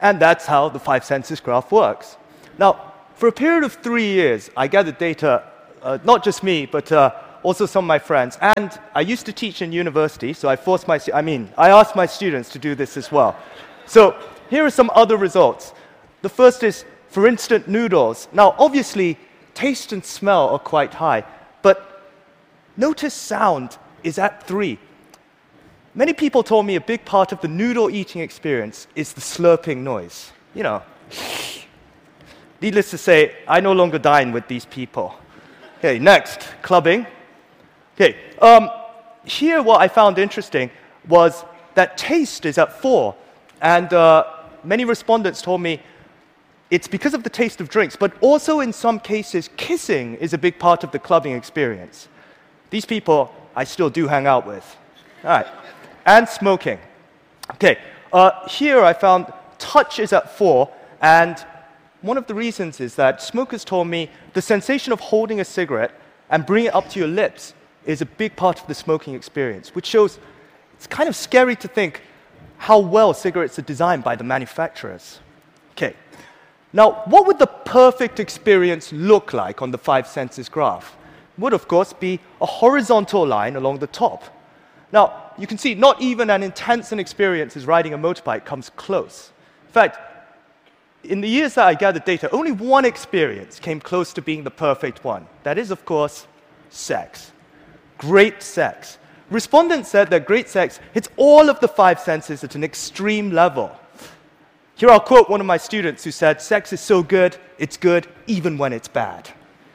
And that's how the five senses graph works. Now, for a period of 3 years, I gathered data, not just me, but also some of my friends. And I used to teach in university, so I asked my students to do this as well. So here are some other results. The first is for instant noodles. Now, obviously, taste and smell are quite high, but notice sound is at 3. Many people told me a big part of the noodle eating experience is the slurping noise. You know. Needless to say, I no longer dine with these people. Okay, next, clubbing. Okay, here what I found interesting was that taste is at 4, and many respondents told me it's because of the taste of drinks, but also in some cases, kissing is a big part of the clubbing experience. These people I still do hang out with. All right, and smoking. Okay, here I found touch is at 4, and one of the reasons is that smokers told me the sensation of holding a cigarette and bringing it up to your lips is a big part of the smoking experience, which shows it's kind of scary to think how well cigarettes are designed by the manufacturers. Okay, now what would the perfect experience look like on the five senses graph? It would, of course, be a horizontal line along the top. Now, you can see not even an intense an experience as riding a motorbike comes close. In fact, in the years that I gathered data, only one experience came close to being the perfect one. That is, of course, sex. Great sex. Respondents said that great sex hits all of the five senses at an extreme level. Here I'll quote one of my students who said, "Sex is so good, it's good even when it's bad."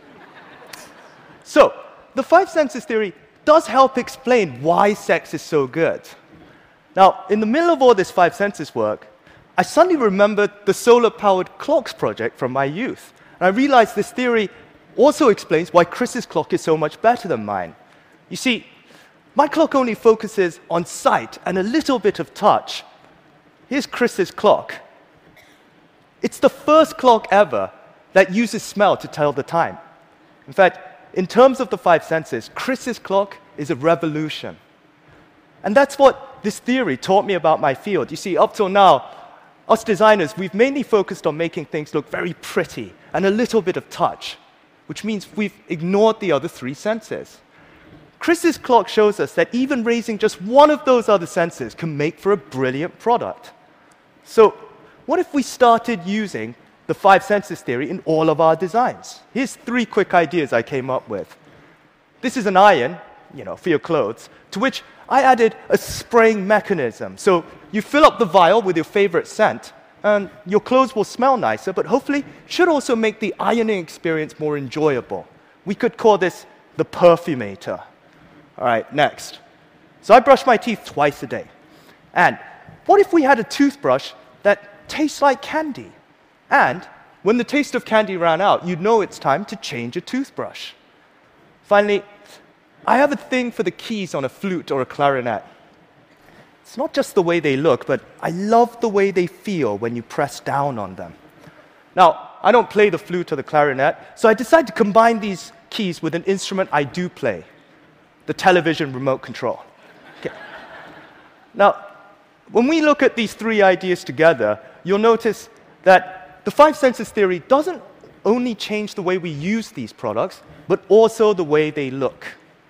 So, the five senses theory does help explain why sex is so good. Now, in the middle of all this five senses work, I suddenly remembered the solar-powered clocks project from my youth. And I realized this theory also explains why Chris's clock is so much better than mine. You see, my clock only focuses on sight and a little bit of touch. Here's Chris's clock. It's the first clock ever that uses smell to tell the time. In fact, in terms of the five senses, Chris's clock is a revolution. And that's what this theory taught me about my field. You see, up till now, us designers, we've mainly focused on making things look very pretty and a little bit of touch, which means we've ignored the other three senses. Chris's clock shows us that even raising just one of those other senses can make for a brilliant product. So, what if we started using the five senses theory in all of our designs? Here's 3 quick ideas I came up with. This is an iron, for your clothes, to which I added a spraying mechanism. So you fill up the vial with your favorite scent, and your clothes will smell nicer, but hopefully should also make the ironing experience more enjoyable. We could call this the perfumator. All right, next. So I brush my teeth twice a day. And what if we had a toothbrush that tastes like candy? And when the taste of candy ran out, you'd know it's time to change a toothbrush. Finally, I have a thing for the keys on a flute or a clarinet. It's not just the way they look, but I love the way they feel when you press down on them. Now, I don't play the flute or the clarinet, so I decided to combine these keys with an instrument I do play, the television remote control. Okay. Now, when we look at these 3 ideas together, you'll notice that the five senses theory doesn't only change the way we use these products, but also the way they look.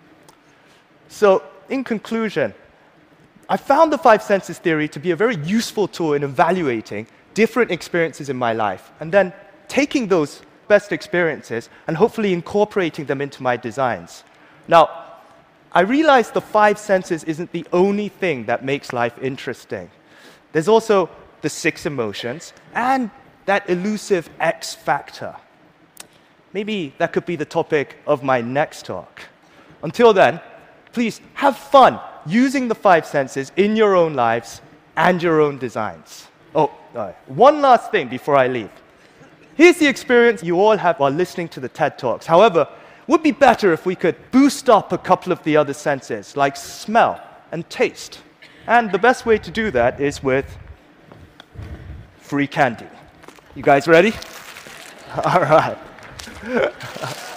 So, in conclusion, I found the five senses theory to be a very useful tool in evaluating different experiences in my life, and then taking those best experiences and hopefully incorporating them into my designs. Now, I realized the five senses isn't the only thing that makes life interesting. There's also the 6 emotions and that elusive X factor. Maybe that could be the topic of my next talk. Until then, please have fun using the five senses in your own lives and your own designs. One last thing before I leave. Here's the experience you all have while listening to the TED Talks. However, it would be better if we could boost up a couple of the other senses, like smell and taste. And the best way to do that is with free candy. You guys ready? All right.